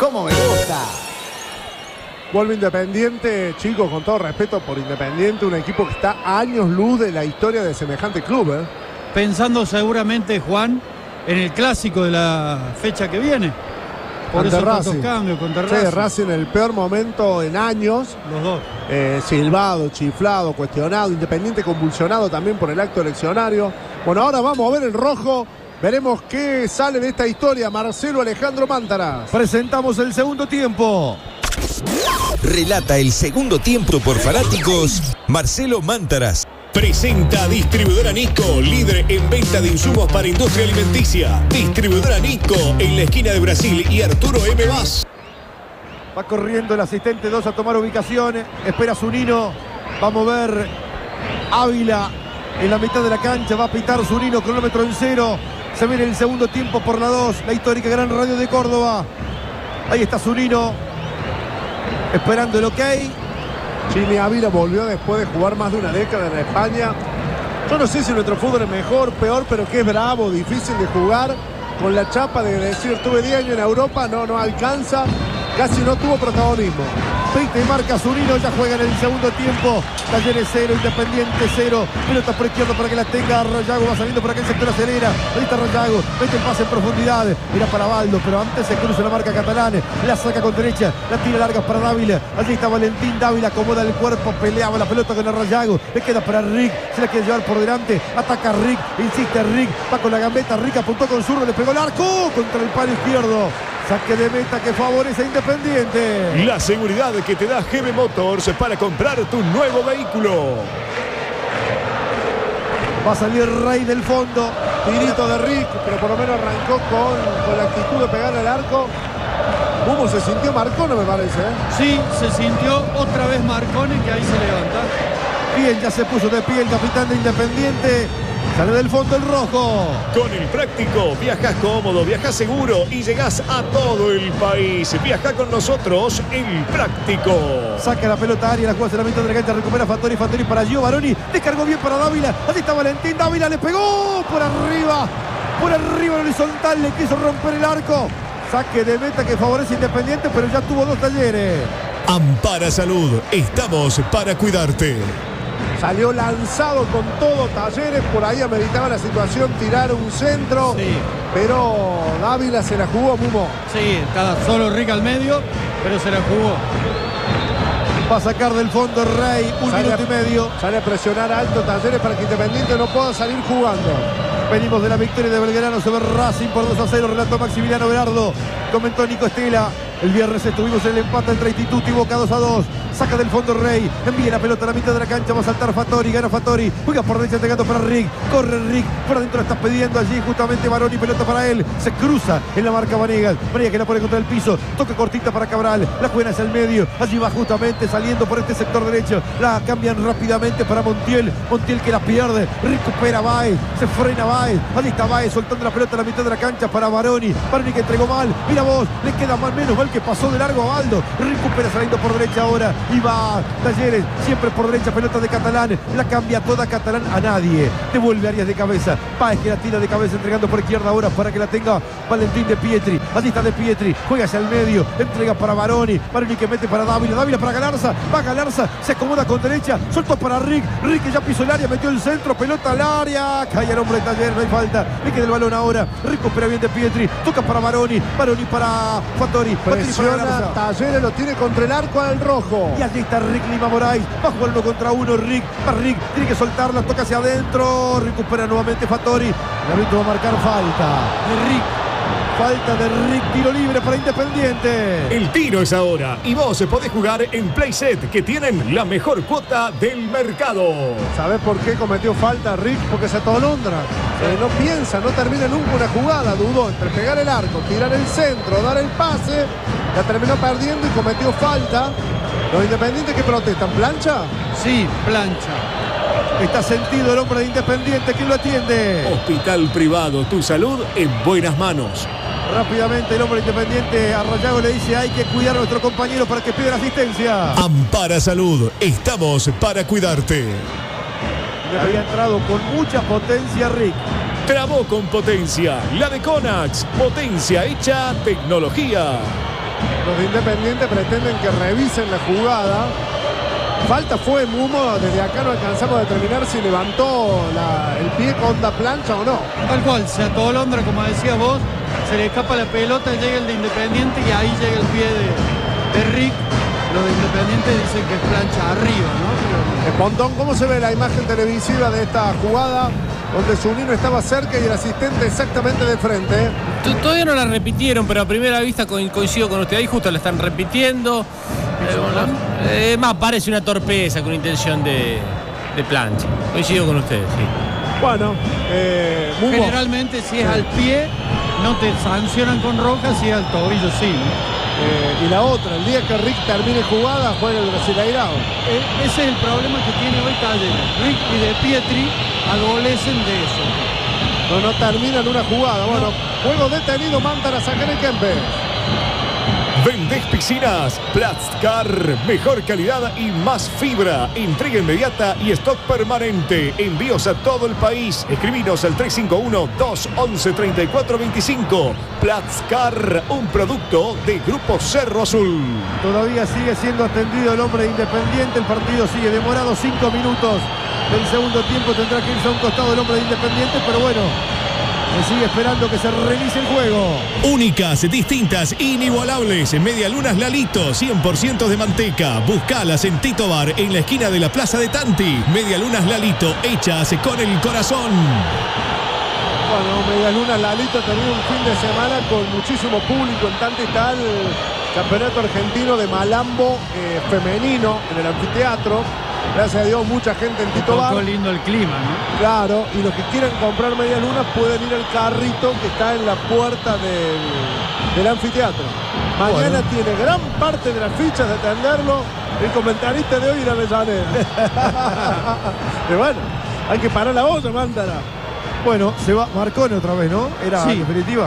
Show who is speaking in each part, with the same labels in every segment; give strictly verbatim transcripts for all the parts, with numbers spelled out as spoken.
Speaker 1: ¡Cómo me gusta!
Speaker 2: Vuelve Independiente, chicos, con todo respeto por Independiente, un equipo que está a años luz de la historia de semejante club, ¿eh?
Speaker 3: Pensando seguramente, Juan, en el clásico de la fecha que viene. Por eso tantos cambios contra Racing.
Speaker 2: Sí, Racing en el peor momento en años.
Speaker 3: Los dos.
Speaker 2: Eh, silbado, chiflado, cuestionado. Independiente convulsionado también por el acto eleccionario. Bueno, ahora vamos a ver el rojo. Veremos qué sale de esta historia. Marcelo Alejandro Mántaras.
Speaker 4: Presentamos el segundo tiempo.
Speaker 5: Relata el segundo tiempo por fanáticos Marcelo Mántaras.
Speaker 6: Presenta Distribuidora Nisco, líder en venta de insumos para industria alimenticia. Distribuidora Nisco, en la esquina de Brasil y Arturo M. Vaz.
Speaker 4: Va corriendo el asistente dos a tomar ubicaciones. Espera Zunino. Va a mover Ávila en la mitad de la cancha. Va a pitar Zunino, cronómetro en cero. Se viene el segundo tiempo por la dos. La histórica Gran Radio de Córdoba. Ahí está Zunino, esperando el ok.
Speaker 2: Chini Ávila volvió después de jugar más de una década en España. Yo no sé si nuestro fútbol es mejor, peor, pero que es bravo, difícil de jugar. Con la chapa de decir, tuve diez años en Europa, no, no alcanza. Casi no tuvo protagonismo.
Speaker 4: veinte marca Zunino, ya juega en el segundo tiempo. Talleres cero, Independiente cero. Pelota por izquierda para que la tenga Rayago. Va saliendo por aquel sector, acelera. Ahí está Rayago, mete el pase en profundidad. Era para Baldo, pero antes se cruza la marca catalana. La saca con derecha, la tira largas para Dávila. Allí está Valentín Dávila, acomoda el cuerpo, peleaba la pelota con el Rayago. Le queda para Rick, se la quiere llevar por delante. Ataca Rick, insiste Rick, va con la gambeta. Rick apuntó con zurdo, le pegó el arco contra el palo izquierdo. Saque de meta que favorece a Independiente.
Speaker 6: La seguridad que te da G B Motors para comprar tu nuevo vehículo.
Speaker 4: Va a salir Rey del fondo.
Speaker 2: Tirito de Rick, pero por lo menos arrancó con, con la actitud de pegar al arco. ¿Cómo se sintió Marcone, me parece? ¿eh?
Speaker 3: Sí, se sintió otra vez Marcone, que ahí se levanta.
Speaker 4: Bien, ya se puso de pie el capitán de Independiente. Sale del fondo el rojo.
Speaker 6: Con el Práctico viajas cómodo, viajas seguro y llegás a todo el país. Viaja con nosotros, el Práctico.
Speaker 4: Saca la pelota área, la juega en la mitad de la cancha, recupera Fattori, Fattori para Gio Baroni. Descargó bien para Dávila. Así está Valentín Dávila, le pegó por arriba. Por arriba en horizontal, le quiso romper el arco. Saque de meta que favorece Independiente, pero ya tuvo dos Talleres.
Speaker 6: Ampara Salud, estamos para cuidarte.
Speaker 2: Salió lanzado con todo Talleres, por ahí ameritaba la situación tirar un centro, sí. Pero Dávila se la jugó, Mumo.
Speaker 3: Sí, está solo Rick al medio, pero se la jugó.
Speaker 4: Va a sacar del fondo Rey, un sale minuto a, y medio.
Speaker 2: Sale a presionar alto Talleres para que Independiente no pueda salir jugando.
Speaker 4: Venimos de la victoria de Belgrano sobre Racing por dos a cero, relató Maximiliano Berardo, comentó Nico Estela. El viernes estuvimos en el empate entre Instituto y Boca dos a dos. Saca del fondo Rey, envía la pelota a la mitad de la cancha, va a saltar Fattori, gana Fattori, juega por derecha entregando para Rick, corre Rick, por adentro está pidiendo allí justamente Baroni, pelota para él, se cruza en la marca Vanegas, María que la pone contra el piso, toca cortita para Cabral, la juega hacia el medio, allí va justamente saliendo por este sector derecho, la cambian rápidamente para Montiel, Montiel que la pierde, recupera Baez, se frena Baez, allí está Baez soltando la pelota a la mitad de la cancha para Baroni, Baroni que entregó mal, mira vos, le queda más menos mal que pasó de largo a Baldo, recupera saliendo por derecha ahora, y va Talleres, siempre por derecha, pelota de Catalán, la cambia toda Catalán a nadie, devuelve Arias de cabeza, Páez que la tira de cabeza entregando por izquierda ahora para que la tenga Valentín de Pietri, allí está de Pietri, juega hacia el medio, entrega para Baroni, Baroni que mete para Dávila, Dávila para Galarza, va Galarza, se acomoda con derecha, soltó para Rick, Rick que ya pisó el área, metió el centro, pelota al área, cae el hombre de Talleres, no hay falta, le queda el balón ahora, recupera bien de Pietri, toca para Baroni, Baroni para Fattori,
Speaker 2: presiona Talleres, lo tiene contra el arco al rojo.
Speaker 4: Y allí está Rick Lima Moraes, va a jugar uno contra uno, Rick, va Rick, tiene que soltarla, toca hacia adentro, recupera nuevamente Fattori, el árbitro va a marcar falta de Rick. Falta de Rick, tiro libre para Independiente.
Speaker 6: El tiro es ahora y vos podés jugar en Playset, que tienen la mejor cuota del mercado.
Speaker 2: ¿Sabés por qué cometió falta Rick? Porque se atolondra. Eh, no piensa, no termina nunca una jugada. Dudó entre pegar el arco, tirar el centro, dar el pase. La terminó perdiendo y cometió falta. Los Independientes que protestan, ¿plancha?
Speaker 3: Sí, plancha.
Speaker 4: Está sentido el hombre de Independiente. ¿Quién lo atiende?
Speaker 6: Hospital Privado, tu salud en buenas manos.
Speaker 4: Rápidamente el hombre Independiente a Rayago le dice: hay que cuidar a nuestro compañero para que pida la asistencia.
Speaker 6: Ampara Salud, estamos para cuidarte.
Speaker 4: Le había entrado con mucha potencia Rick.
Speaker 6: Trabó con potencia, la de Conax, potencia hecha tecnología.
Speaker 2: Los de Independiente pretenden que revisen la jugada. Falta fue Mumo, desde acá no alcanzamos a determinar si levantó la, el pie con la plancha o no.
Speaker 3: Tal cual, se atolondra, como decías vos, se le escapa la pelota, llega el de Independiente y ahí llega el pie de, de Rick. Los de Independiente dicen que es plancha arriba, ¿no?
Speaker 2: Pero... Pontón, ¿cómo se ve la imagen televisiva de esta jugada? Donde Zunino estaba cerca y el asistente exactamente de frente.
Speaker 1: Todavía no la repitieron, pero a primera vista coincido con usted. Ahí justo la están repitiendo. Eh, bueno, eh, más parece una torpeza que una intención de, de plancha. Coincido con usted, sí.
Speaker 2: Bueno, eh,
Speaker 3: generalmente si es al pie no te sancionan con roja, si es al tobillo sí, ¿no?
Speaker 2: Eh, y la otra, el día que Rick termine jugada, juega el Brasileirao.
Speaker 3: Eh, ese es el problema que tiene hoy Talleres. Rick y De Pietri adolecen de eso.
Speaker 2: No, no terminan una jugada. Bueno, no. Juego detenido, mandan a sacar el Kempe.
Speaker 6: Vendés piscinas, Platzcar, mejor calidad y más fibra, entrega inmediata y stock permanente, envíos a todo el país. Escribinos al tres cinco uno, dos once, treinta y cuatro veinticinco. Platzcar, un producto de Grupo Cerro Azul.
Speaker 4: Todavía sigue siendo atendido el hombre de Independiente, el partido sigue demorado, cinco minutos del segundo tiempo, tendrá que irse a un costado el hombre de Independiente, pero bueno, se sigue esperando que se reinicie el juego.
Speaker 6: Únicas, distintas, inigualables. Medialunas Lalito, cien por ciento de manteca. Buscalas en Tito Bar, en la esquina de la Plaza de Tanti. Medialunas Lalito, hechas con el corazón.
Speaker 2: Bueno, Medialunas Lalito ha tenido un fin de semana con muchísimo público en Tanti. Está el campeonato argentino de Malambo eh, femenino en el anfiteatro. Gracias a Dios, mucha gente en Tito Bar.
Speaker 3: Tocó lindo el clima, ¿no?
Speaker 2: Claro, y los que quieran comprar medias lunas pueden ir al carrito que está en la puerta del, del anfiteatro. Mañana bueno. Tiene gran parte de las fichas de atenderlo el comentarista de hoy, la Avellaneda. Pero bueno, hay que parar la olla, Mándara.
Speaker 4: Bueno, se va Marcone otra vez, ¿no? Era sí. En definitiva.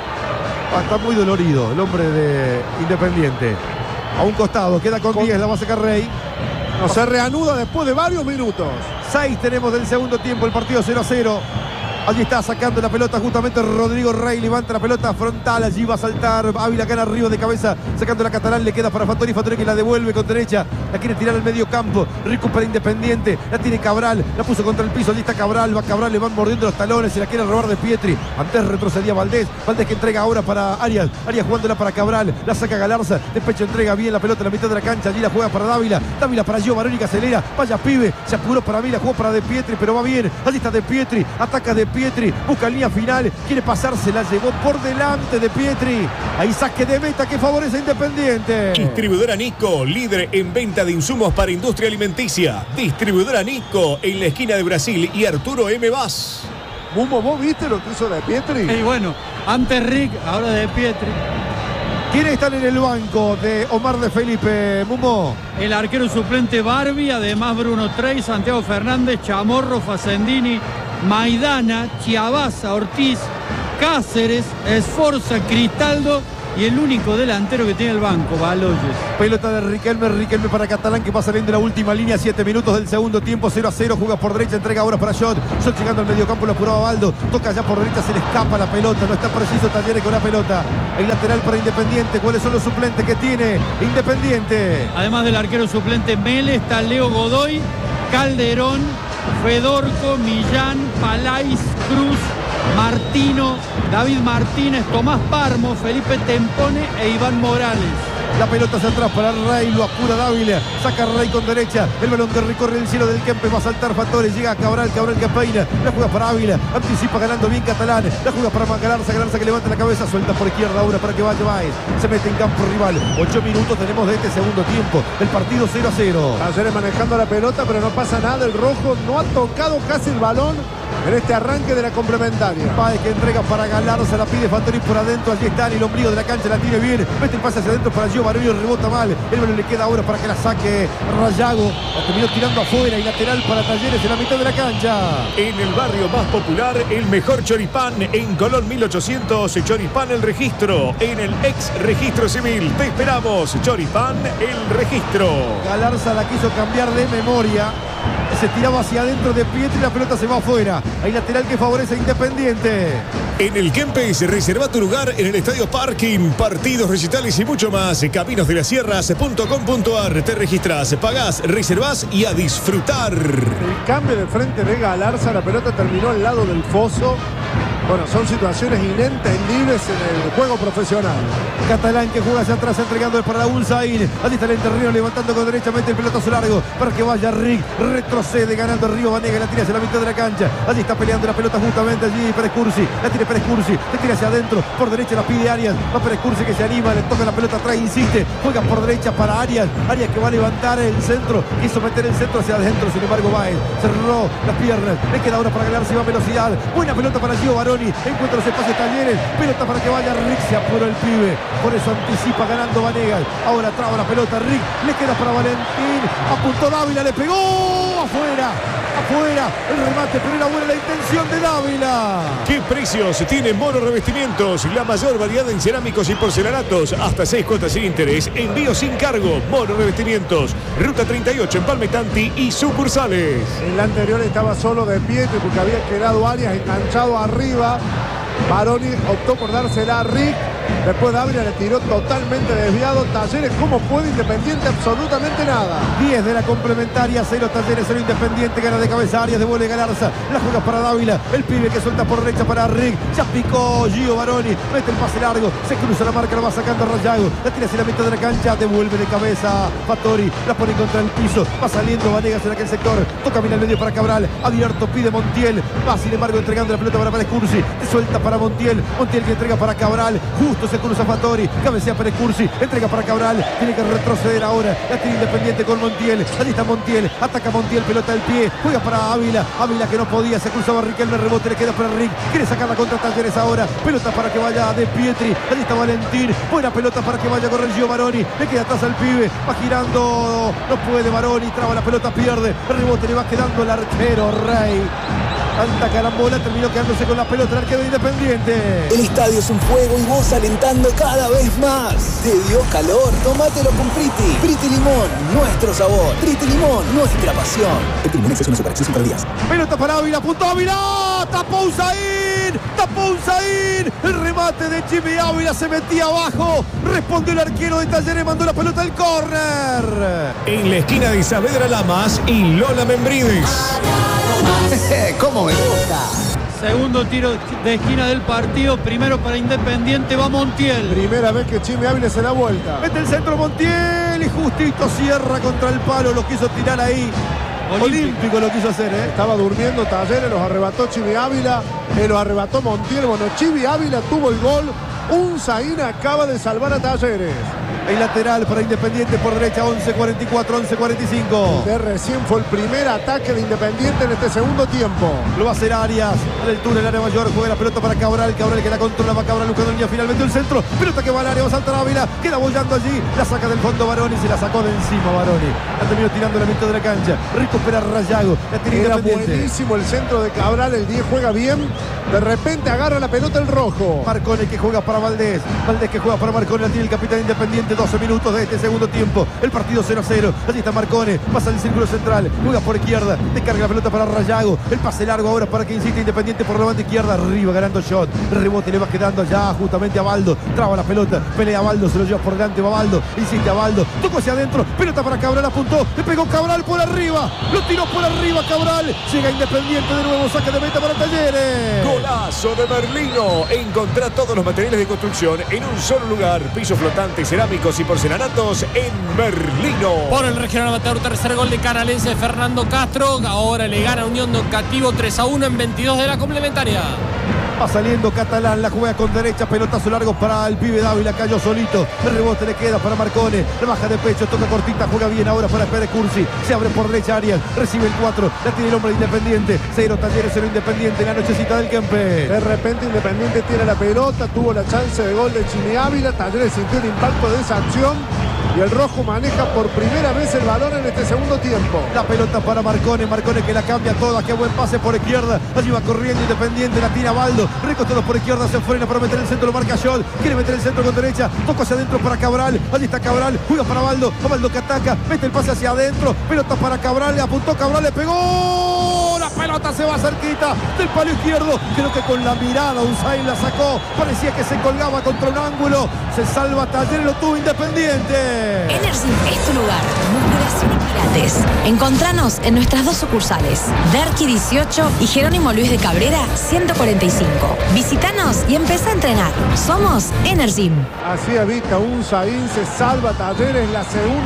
Speaker 4: Ah, está muy dolorido el hombre de Independiente. A un costado, queda con diez, la va a sacar Rey.
Speaker 2: No, se reanuda después de varios minutos.
Speaker 4: seis tenemos del segundo tiempo, el partido cero a cero. Allí está sacando la pelota justamente Rodrigo Rey, levanta la pelota frontal, allí va a saltar Ávila gana arriba de cabeza, sacando la Catalán, le queda para Fattori, Fattori que la devuelve con derecha, la quiere tirar al medio campo, recupera Independiente, la tiene Cabral, la puso contra el piso, allí está Cabral, va Cabral, le van mordiendo los talones, se la quiere robar de Pietri, antes retrocedía Valdés, Valdés que entrega ahora para Arias, Arias jugándola para Cabral, la saca Galarza, de pecho entrega bien la pelota en la mitad de la cancha, allí la juega para Dávila, Dávila para Gio Baroni que acelera, vaya pibe, se apuró para mí, la jugó para De Pietri, pero va bien, allí está De Pietri, ataca De Pietri, busca línea final, quiere pasarse, la llevó por delante De Pietri. Ahí saque de meta que favorece a Independiente.
Speaker 6: Distribuidora Nico, líder en venta de insumos para industria alimenticia. Distribuidora Nico, en la esquina de Brasil y Arturo M. Vaz.
Speaker 2: Mumo, ¿vos viste lo que hizo De Pietri?
Speaker 3: Y bueno, antes Rick, ahora De Pietri.
Speaker 4: ¿Quiénes están en el banco de Omar de Felipe, Mumo?
Speaker 3: El arquero suplente Barbie, además Bruno Trey, Santiago Fernández, Chamorro, Facendini, Maidana, Chiabaza, Ortiz, Cáceres, Esforza, Cristaldo y el único delantero que tiene el banco, Baloyes.
Speaker 4: Pelota de Riquelme, Riquelme para Catalán que va saliendo la última línea, siete minutos del segundo tiempo, cero a cero, juega por derecha, entrega ahora para Shot, Shot llegando al mediocampo, lo apuraba Baldo, toca ya por derecha, se le escapa la pelota, no está preciso Talleres con la pelota, el lateral para Independiente, ¿cuáles son los suplentes que tiene Independiente?
Speaker 3: Además del arquero suplente Mele, está Leo Godoy, Calderón, Fedorco, Millán, Palais, Cruz, Martino, David Martínez, Tomás Parmo, Felipe Tempone e Iván Morales.
Speaker 4: La pelota hacia atrás para Rey, lo apura Dávila, saca Rey con derecha, el balón que recorre el cielo del Kempe, va a saltar Fattori, llega a Cabral, Cabral que peina, la juega para Ávila, anticipa ganando bien Catalán, la juega para Galarza, Galarza que levanta la cabeza, suelta por izquierda ahora para que vaya Báez, se mete en campo rival, ocho minutos tenemos de este segundo tiempo, el partido cero a cero.
Speaker 2: Talleres manejando la pelota, pero no pasa nada, el rojo no ha tocado casi el balón en este arranque de la complementaria.
Speaker 4: Báez que entrega para Galarza, la pide Fattori por adentro, allí está el ombligo de la cancha, la tiene bien, mete el pase hacia adentro para Gio Baroni, rebota mal, el balón le queda ahora para que la saque Rayago, la terminó tirando afuera y lateral para Talleres en la mitad de la cancha.
Speaker 6: En el barrio más popular, el mejor choripán en Colón mil ochocientos, Choripán El Registro, en el ex registro civil. Te esperamos, Choripán El Registro.
Speaker 4: Galarza la quiso cambiar de memoria. Se tiraba hacia adentro de Pietri y la pelota se va afuera. Hay lateral que favorece a Independiente.
Speaker 6: En el Kempes, reserva tu lugar en el Estadio Parking. Partidos, recitales y mucho más. caminos de las sierras punto com punto a r. Te registras, pagás, reservás y a disfrutar.
Speaker 2: El cambio de frente de Galarza, la pelota terminó al lado del foso. Bueno, son situaciones inentendibles en el juego profesional.
Speaker 4: Catalán que juega hacia atrás entregando para Raúl Zain. Allí está el enterrino levantando con derecha, mete el pelotazo largo para que vaya Rick. Retrocede ganando Río Banega, la tira hacia la mitad de la cancha. Allí está peleando la pelota justamente allí Pérez Cursi. La tira Pérez Cursi, la tira hacia adentro. Por derecha la pide Arias. Va Pérez Cursi que se anima, le toca la pelota atrás, insiste. Juega por derecha para Arias. Arias que va a levantar el centro. Quiso meter el centro hacia adentro, sin embargo Baez cerró las piernas. Le queda ahora para ganarse más velocidad. Buena pelota para Gio Baroni. Encuentra los espacios Talleres. Pelota para que vaya Rick. Se apuró el pibe. Por eso anticipa ganando Vanegas. Ahora traba la pelota Rick. Le queda para Valentín. Apuntó Dávila. Le pegó. Afuera. Afuera. El remate. Pero era buena la intención de Dávila.
Speaker 6: ¿Qué precios tiene Mono Revestimientos? La mayor variedad en cerámicos y porcelanatos. Hasta seis cuotas sin interés. Envío sin cargo. Mono Revestimientos. Ruta treinta y ocho en Palmetanti y sucursales.
Speaker 2: En la anterior estaba solo de Pietri porque había quedado Arias enganchado arriba. Baroni optó por dársela a Rick. Después Dávila le tiró totalmente desviado. Talleres, ¿cómo puede Independiente? Absolutamente nada.
Speaker 4: diez de la complementaria, cero Talleres, cero Independiente. Gana de cabeza Arias, devuelve Galarza. La juega para Dávila. El pibe que suelta por derecha para Rick. Ya picó Gio Baroni. Mete el pase largo. Se cruza la marca, la va sacando a Rayago. La tira hacia la mitad de la cancha. Devuelve de cabeza Fattori. La pone contra el piso. Va saliendo Vanegas en aquel sector. Toca bien al medio para Cabral. Abierto, pide Montiel. Va sin embargo entregando la pelota para Pérez Cursi. Suelta para Montiel. Montiel que entrega para Cabral. Justo se cruza Fattori. Cabecea Pérez Cursi. Entrega para Cabral. Tiene que retroceder ahora. La tira Independiente con Montiel. Allí está Montiel. Ataca Montiel. Pelota al pie. Juega para Ávila. Ávila que no podía. Se cruzaba Riquelme. Rebote. Le queda para Rick. Quiere sacar la contra Talleres ahora. Pelota para que vaya de Pietri. Allí está Valentín. Buena pelota para que vaya a correr Gio Baroni. Le queda atrás al pibe. Va girando. No puede Baroni. Traba la pelota. Pierde. El rebote le va quedando el arquero Rey. Tanta carambola, terminó quedándose con la pelota el arquero de Independiente.
Speaker 7: El estadio es un fuego y vos alentando cada vez más. ¿Te dio calor? Tómatelo con Priti. Priti Limón, nuestro sabor. Priti Limón, nuestra pasión. Priti Limón es una superacción para días.
Speaker 4: Pelota para Ávila, apuntó Ávila. Tapó Usain. Tapó Usain. El remate de Jimmy Ávila se metía abajo. Respondió el arquero de Talleres, mandó la pelota al córner.
Speaker 6: En la esquina de Saavedra Lamas y Lola Membrives.
Speaker 7: ¿Cómo me gusta?
Speaker 3: Segundo tiro de esquina del partido. Primero para Independiente. Va Montiel.
Speaker 2: Primera vez que Jimmy Ávila se da vuelta.
Speaker 4: Mete el centro Montiel y justito cierra contra el palo. Lo quiso tirar ahí. Olímpico, Olímpico lo quiso hacer, ¿eh?
Speaker 2: Estaba durmiendo Talleres, los arrebató Jimmy Ávila, eh, los arrebató Montiel. Bueno, Jimmy Ávila tuvo el gol. Un Zain acaba de salvar a Talleres.
Speaker 4: El lateral para Independiente por derecha, once cuarenta y cuatro, once cuarenta y cinco.
Speaker 2: De recién fue el primer ataque de Independiente en este segundo tiempo.
Speaker 4: Lo va a hacer Arias. A la altura del área mayor, juega la pelota para Cabral. Cabral que la controla, va Cabral buscando línea, finalmente el centro. Pelota que va al área, va a saltar Ávila. Queda bollando allí. La saca del fondo Baroni, se la sacó de encima Baroni. La terminó tirando la mitad de la cancha. Recupera Rayago. La tira
Speaker 2: Era
Speaker 4: Independiente.
Speaker 2: buenísimo el centro de Cabral. El diez juega bien. De repente agarra la pelota el rojo.
Speaker 4: Marcone que juega para Valdés. Valdés que juega para Marcone. La tiene el capitán Independiente. doce minutos de este segundo tiempo. El partido cero a cero. Allí está Marcone. Pasa el círculo central. Juega por izquierda. Descarga la pelota para Rayago. El pase largo ahora para que insiste Independiente por la banda izquierda. Arriba ganando shot. El rebote le va quedando ya justamente a Baldo. Traba la pelota. Pelea a Baldo. Se lo lleva por delante. Va Baldo. Insiste a Baldo. Tocó hacia adentro. Pelota para Cabral. Apuntó. Le pegó Cabral por arriba. Lo tiró por arriba Cabral. Llega Independiente de nuevo. Saca de meta para Talleres.
Speaker 6: Golazo de Merlino. Encontrá todos los materiales de construcción en un solo lugar. Pisos flotantes, cerámicos y porcelanatos en Merlino.
Speaker 1: Por el regional amateur, tercer gol de Canalense de Fernando Castro. Ahora le gana Unión Educativo tres a uno en veintidós de la complementaria.
Speaker 4: Va saliendo Catalán, la juega con derecha, pelotazo largo para el pibe Dávila, cayó solito, el rebote le queda para Marcone, le baja de pecho, toca cortita, juega bien ahora para Pérez Cursi, se abre por derecha Arias, recibe el cuatro, la tiene el hombre de Independiente, cero Talleres, cero Independiente en la nochecita del Kempe.
Speaker 2: De repente Independiente tiene la pelota, tuvo la chance de gol de Jimmy Ávila, Talleres sintió el impacto de esa acción. Y el rojo maneja por primera vez el balón en este segundo tiempo.
Speaker 4: La pelota para Marcone, Marcone que la cambia toda, qué buen pase por izquierda, allí va corriendo Independiente, la tira Baldo, recostados por izquierda, se frena para meter el centro, lo marca Yol, quiere meter el centro con derecha, toca hacia adentro para Cabral, allí está Cabral, juega para Baldo, Baldo que ataca, mete el pase hacia adentro, pelota para Cabral, le apuntó Cabral, le pegó, la pelota se va cerquita del palo izquierdo, creo que con la mirada Unzain la sacó, parecía que se colgaba contra un ángulo, se salva Talleres, lo tuvo Independiente.
Speaker 8: Energy es tu lugar. Musculación y pilates. Encontranos en nuestras dos sucursales, Derqui dieciocho y Jerónimo Luis de Cabrera ciento cuarenta y cinco. Visítanos y empezá a entrenar. Somos Energy.
Speaker 2: Así evita Unzain, se salva Talleres, la segunda